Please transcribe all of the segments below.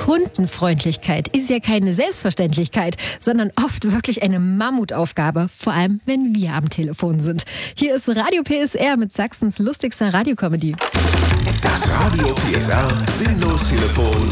Kundenfreundlichkeit ist ja keine Selbstverständlichkeit, sondern oft wirklich eine Mammutaufgabe, vor allem wenn wir am Telefon sind. Hier ist Radio PSR mit Sachsens lustigster Radiocomedy. Das Radio PSR Sinnlos-Telefon.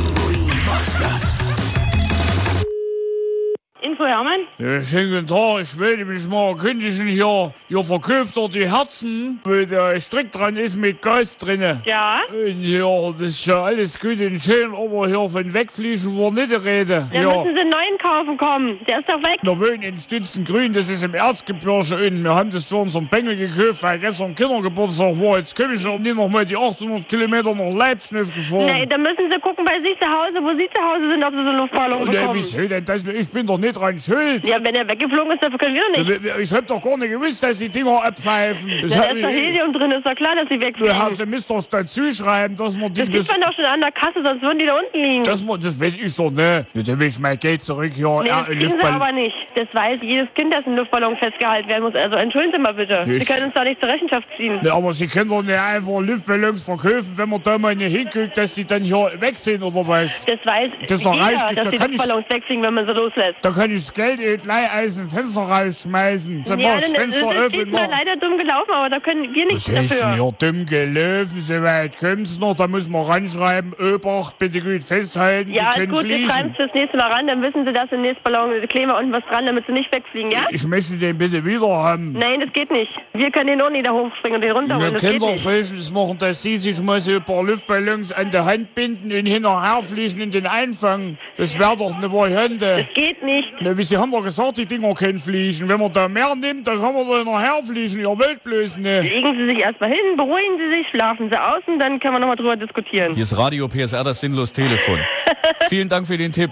Info Hermann? Ja, schönen guten Tag, ich wollte mich mal erkundigen hier. Ihr verkauft doch die Herzen, wo der Strick dran ist mit Gas drinne. Ja? Und ja, das ist ja alles gut und schön, aber hier von wegfliegen war nicht die Rede. Dann müssen Sie einen neuen kaufen kommen. Der ist doch weg. Wir wohnen in Stützengrün, das ist im Erzgebirge und wir haben das für unseren Bengel gekauft, weil gestern Kindergeburtstag war. Jetzt komme ich doch nicht noch mal die 800 Kilometer nach Leibschniff gefahren. Nee, dann müssen Sie gucken bei sich zu Hause, wo Sie zu Hause sind, ob Sie so eine Luftballon bekommen. Nee, wieso denn das? Ich bin doch nicht dran schuld. Ja, wenn er weggeflogen ist, dafür können wir doch nicht. Ich hab doch gar nicht gewusst, dass die Dinger abpfeifen. Da ist doch Helium drin, ist doch klar, dass sie wegfliegen. Du müsst doch dazu schreiben, dass man die... Das sieht man doch schon an der Kasse, sonst würden die da unten liegen. Das weiß ich doch nicht. Dann will ich mein Geld zurück hier. Nee, das kriegen Sie aber nicht. Das weiß jedes Kind, das im Luftballon festgehalten werden muss. Also entschuldigen Sie mal bitte. Sie können uns doch nicht zur Rechenschaft ziehen. Nee, aber Sie können doch nicht einfach Luftballons verkaufen, wenn man da mal nicht hinguckt, dass sie dann hier weg sind, oder was? Das weiß das ist doch jeder, reichlich. dass die Luftballons wegfliegen, wenn man sie loslässt. Da kann ich das Geld gleich aus dem Fenster rausschmeißen. Ja, das ist diesmal leider dumm gelaufen, aber da können wir nichts dafür. Das ist ja dumm gelaufen, so weit kommt's noch. Da muss man ranschreiben, Obacht, bitte gut festhalten, ja, die können gut, fliegen. wir schreiben es fürs nächste Mal ran, dann wissen Sie, dass im nächsten Ballon kleben wir unten was dran, damit sie nicht wegfliegen, ja? Ich möchte den bitte wieder haben. Nein, das geht nicht. Wir können den auch nicht da hochspringen und den runterholen, Wir das können geht doch nicht. Folgendes machen, dass Sie sich mal so ein paar Luftballons an der Hand binden und hinterher fliegen und den einfangen. Das wäre doch eine Variante. Das geht nicht. Na, wie Sie haben doch gesagt, die Dinger können fliegen. Wenn man da mehr nimmt, dann kann man doch hinterher fliegen. Ihr wollt bloß nicht. Legen Sie sich erstmal hin, beruhigen Sie sich, schlafen Sie aus und dann können wir nochmal drüber diskutieren. Hier ist Radio PSR, das Sinnlos-Telefon. Vielen Dank für den Tipp.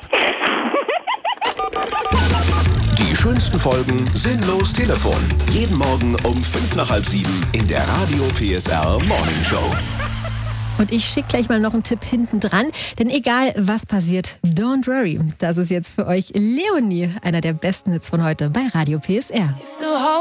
Die schönsten Folgen Sinnlos Telefon. Jeden Morgen um 6:55 in der Radio PSR Morning Show. Und ich schicke gleich mal noch einen Tipp hinten dran, denn egal was passiert, don't worry. Das ist jetzt für euch Leonie, einer der besten Hits von heute bei Radio PSR.